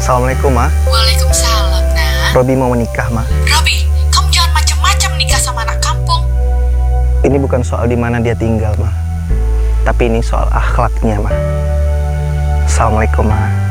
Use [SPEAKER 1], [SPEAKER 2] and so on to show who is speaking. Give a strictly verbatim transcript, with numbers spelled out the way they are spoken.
[SPEAKER 1] Assalamualaikum, Ma.
[SPEAKER 2] Waalaikumsalam, nak.
[SPEAKER 1] Robi mau menikah, Ma.
[SPEAKER 2] Robi, kamu jangan macam-macam nikah sama anak kampung.
[SPEAKER 1] Ini bukan soal di mana dia tinggal, Ma. Tapi ini soal akhlaknya, Ma. Assalamualaikum, Ma.